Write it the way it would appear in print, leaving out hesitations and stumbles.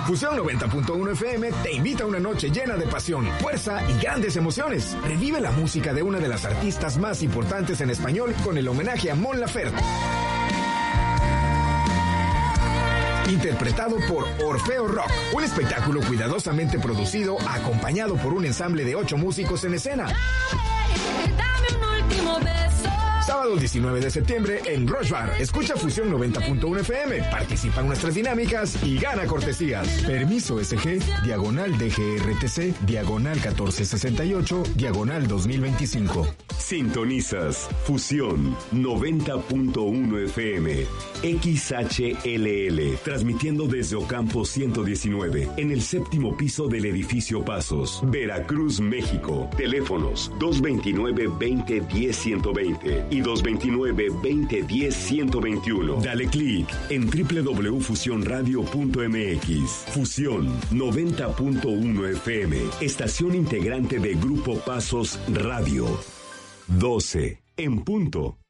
Fusión 90.1 FM te invita a una noche llena de pasión, fuerza y grandes emociones. Revive la música de una de las artistas más importantes en español con el homenaje a Mon Laferte. Interpretado por Orfeo Rock, un espectáculo cuidadosamente producido, acompañado por un ensamble de 8 músicos en escena. Dame un último beso. Sábado 19 de septiembre en Rush Bar. Escucha Fusión 90.1 FM, participa en nuestras dinámicas y gana cortesías. Permiso SG, /DGRTC, /1468, /2025. Sintonizas Fusión 90.1 FM, XHLL, transmitiendo desde Ocampo 119, en el 7º piso del edificio Pasos, Veracruz, México. Teléfonos 229-2010-120 y 229-2010-121. Dale clic en www.fusionradio.mx. Fusión 90.1 FM, estación integrante de Grupo Pasos Radio. 12 en punto.